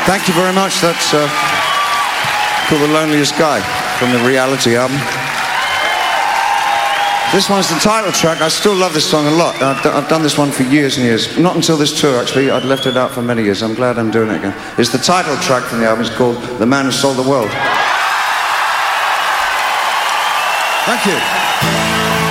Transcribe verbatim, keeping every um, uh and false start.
Thank you very much. That's uh, called The Loneliest Guy from the Reality album. This one's the title track. I still love this song a lot. I've, d- I've done this one for years and years. Not until this tour, actually. I'd left it out for many years. I'm glad I'm doing it again. It's the title track from the album. It's called The Man Who Sold the World. Thank you.